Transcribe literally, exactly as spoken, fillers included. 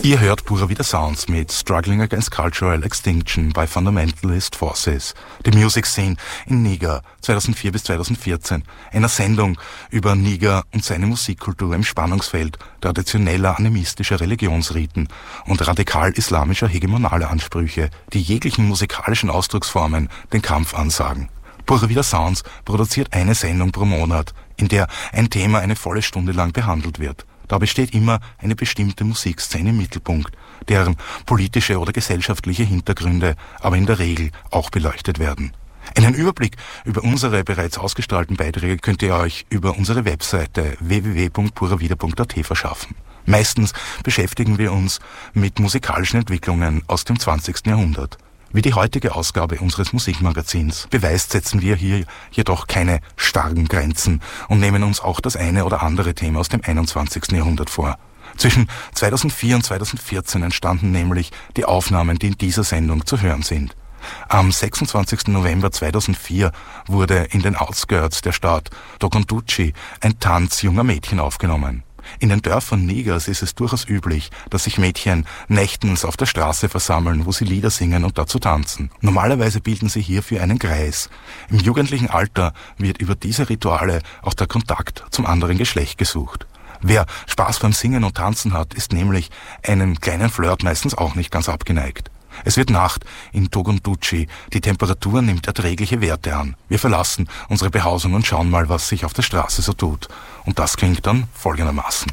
Ihr hört Pura Vida Sounds mit Struggling Against Cultural Extinction by Fundamentalist Forces, die Music Scene in Niger zweitausendvier bis zweitausendvierzehn, einer Sendung über Niger und seine Musikkultur im Spannungsfeld traditioneller animistischer Religionsriten und radikal-islamischer hegemonaler Ansprüche, die jeglichen musikalischen Ausdrucksformen den Kampf ansagen. Pura Vida Sounds produziert eine Sendung pro Monat, in der ein Thema eine volle Stunde lang behandelt wird. Dabei steht immer eine bestimmte Musikszene im Mittelpunkt, deren politische oder gesellschaftliche Hintergründe aber in der Regel auch beleuchtet werden. Einen Überblick über unsere bereits ausgestrahlten Beiträge könnt ihr euch über unsere Webseite w w w punkt pura vida punkt a t verschaffen. Meistens beschäftigen wir uns mit musikalischen Entwicklungen aus dem zwanzigsten Jahrhundert. Wie die heutige Ausgabe unseres Musikmagazins beweist, setzen wir hier jedoch keine starren Grenzen und nehmen uns auch das eine oder andere Thema aus dem einundzwanzigsten Jahrhundert vor. Zwischen zweitausendvier und zweitausendvierzehn entstanden nämlich die Aufnahmen, die in dieser Sendung zu hören sind. Am sechsundzwanzigsten November zweitausendvier wurde in den Outskirts der Stadt Dogonduchi ein Tanz junger Mädchen aufgenommen. In den Dörfern Nigers ist es durchaus üblich, dass sich Mädchen nächtens auf der Straße versammeln, wo sie Lieder singen und dazu tanzen. Normalerweise bilden sie hierfür einen Kreis. Im jugendlichen Alter wird über diese Rituale auch der Kontakt zum anderen Geschlecht gesucht. Wer Spaß beim Singen und Tanzen hat, ist nämlich einem kleinen Flirt meistens auch nicht ganz abgeneigt. Es wird Nacht in Dogonduchi, die Temperatur nimmt erträgliche Werte an. Wir verlassen unsere Behausung und schauen mal, was sich auf der Straße so tut. Und das klingt dann folgendermaßen.